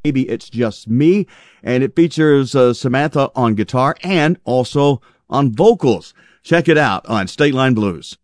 Maybe It's Just Me, and it features Samantha on guitar and also on vocals. Check it out on State Line Blues.